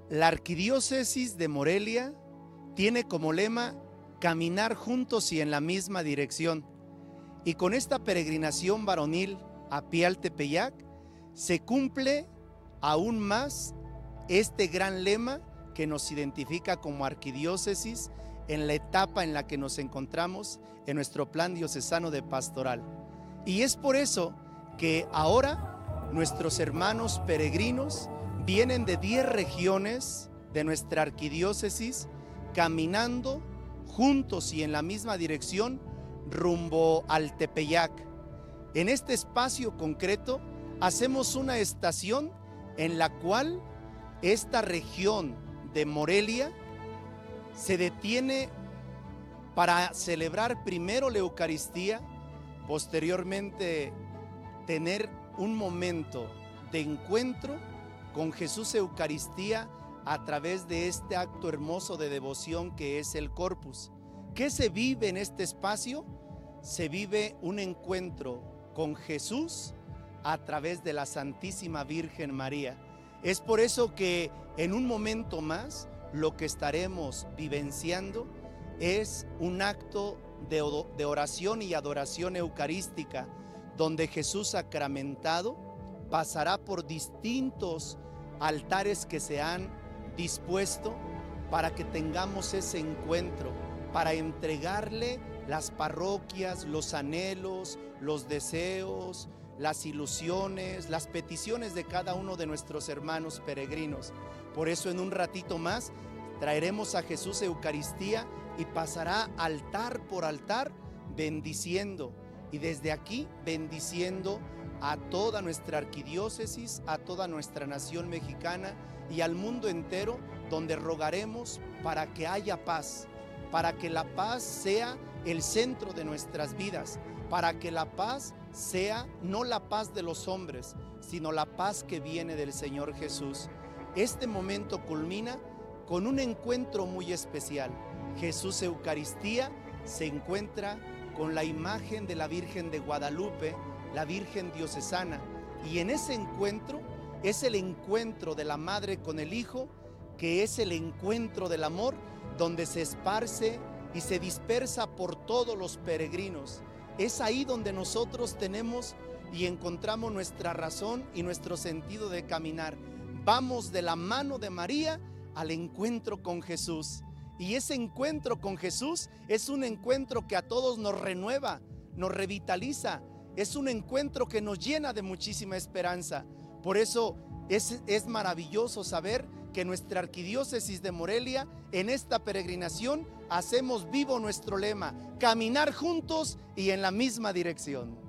La Arquidiócesis de Morelia tiene como lema caminar juntos y en la misma dirección. Y con esta peregrinación varonil a Pial-Tepeyac se cumple aún más este gran lema que nos identifica como arquidiócesis en la etapa en la que nos encontramos en nuestro plan diocesano de pastoral. Y es por eso que ahora nuestros hermanos peregrinos vienen de 10 regiones de nuestra arquidiócesis caminando juntos y en la misma dirección rumbo al Tepeyac. En este espacio concreto hacemos una estación en la cual esta región de Morelia se detiene para celebrar primero la Eucaristía, posteriormente tener un momento de encuentro con Jesús Eucaristía a través de este acto hermoso de devoción que es el Corpus. ¿Qué se vive en este espacio? Se vive un encuentro con Jesús a través de la Santísima Virgen María. Es por eso que en un momento más lo que estaremos vivenciando es un acto de oración y adoración eucarística, donde Jesús sacramentado pasará por distintos altares que se han dispuesto para que tengamos ese encuentro, para entregarle las parroquias, los anhelos, los deseos, las ilusiones, las peticiones de cada uno de nuestros hermanos peregrinos. Por eso en un ratito más traeremos a Jesús Eucaristía y pasará altar por altar bendiciendo, y desde aquí bendiciendo a toda nuestra arquidiócesis, a toda nuestra nación mexicana y al mundo entero, donde rogaremos para que haya paz, para que la paz sea el centro de nuestras vidas, para que la paz sea no la paz de los hombres, sino la paz que viene del Señor Jesús. Este momento culmina con un encuentro muy especial. Jesús Eucaristía se encuentra con la imagen de la Virgen de Guadalupe, la Virgen diocesana, y en ese encuentro es el encuentro de la Madre con el Hijo, que es el encuentro del amor, donde se esparce y se dispersa por todos los peregrinos. Es ahí donde nosotros tenemos y encontramos nuestra razón y nuestro sentido de caminar. Vamos de la mano de María al encuentro con Jesús. Y ese encuentro con Jesús es un encuentro que a todos nos renueva, nos revitaliza. Es un encuentro que nos llena de muchísima esperanza. Por eso es maravilloso saber que nuestra arquidiócesis de Morelia, en esta peregrinación, hacemos vivo nuestro lema: caminar juntos y en la misma dirección.